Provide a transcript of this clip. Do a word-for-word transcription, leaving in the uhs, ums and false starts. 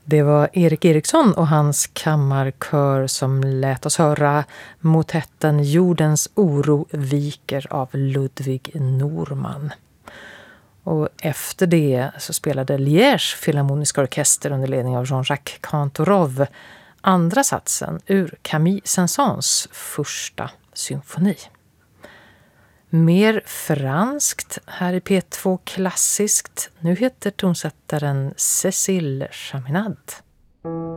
Det var Erik Eriksson och hans kammarkör som lät oss höra motetten Jordens oro viker av Ludwig Norman. Och efter det så spelade Liège Filharmoniska orkester under ledning av Jean-Jacques Kantorov andra satsen ur Camille Saint-Saëns första symfoni. Mer franskt här i P två Klassiskt. Nu heter tonsättaren Cécile Chaminade.